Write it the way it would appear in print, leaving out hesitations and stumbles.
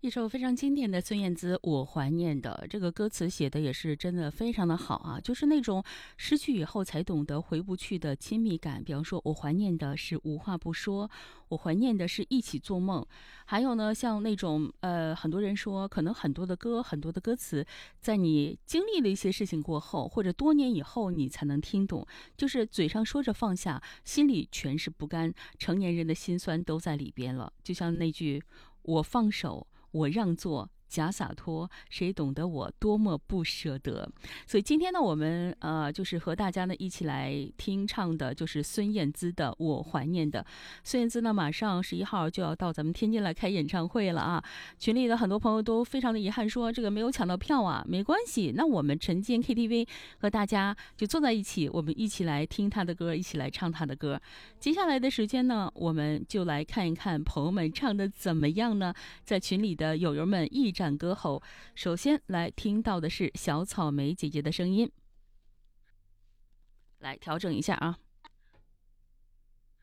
一首非常经典的孙燕姿《我怀念的》，这个歌词写的也是真的非常的好啊，就是那种失去以后才懂得回不去的亲密感。比方说，我怀念的是无话不说，我怀念的是一起做梦。还有呢，像那种很多人说，可能很多的歌、很多的歌词，在你经历了一些事情过后，或者多年以后，你才能听懂。就是嘴上说着放下，心里全是不甘，成年人的心酸都在里边了。就像那句“我放手”。我让座，假洒脱，谁懂得我多么不舍得？所以今天呢，我们就是和大家呢一起来听唱的，就是孙燕姿的《我怀念的》。孙燕姿呢，马上11号就要到咱们天津来开演唱会了啊！群里的很多朋友都非常的遗憾，说这个没有抢到票啊，没关系，那我们晨间 KTV 和大家就坐在一起，我们一起来听他的歌，一起来唱他的歌。接下来的时间呢，我们就来看一看朋友们唱的怎么样呢？在群里的友友们一展歌喉。首先来听到的是小草莓姐姐的声音，来调整一下啊。